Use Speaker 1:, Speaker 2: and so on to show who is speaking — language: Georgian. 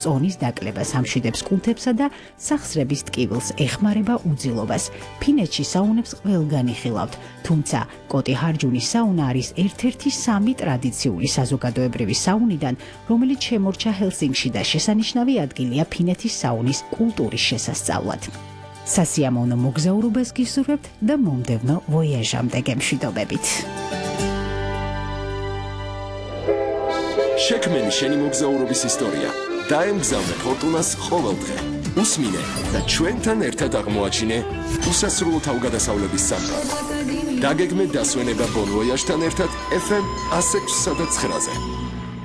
Speaker 1: წონის დაკლება სამშვიდებს კუნთებსა და სახსრების ტკივილს ეხმარება უძილობას. ფინეთში საუნებს ყველგან იხილავთ, თუმცა კოტი-ჰარჯუნის საუნა არის ერთ-ერთი 3 ტრადიციული საზოგადოებრივი საუნიდან, რომელიც შემორჩა ჰელსინკში და შესანიშნავი ადგილია ფინეთის საუნის კულტურის შესასწავლად. სასიამოვნო მოგზაურობას გისურვებთ და მომდევნო ვოიაჟამდე გემშვიდობებით.
Speaker 2: შექმენი შენი მოგზაურობის ისტორია. დაემგზავნე ფორტუნას ყოველ დღე. უსმინე და ჩვენთან ერთად აღმოაჩინე უსასრულო თავგადასავლების სამყარო. დაგეგმე დასვენება ბონ ვოიაჟთან ერთად FM 106.9-ზე.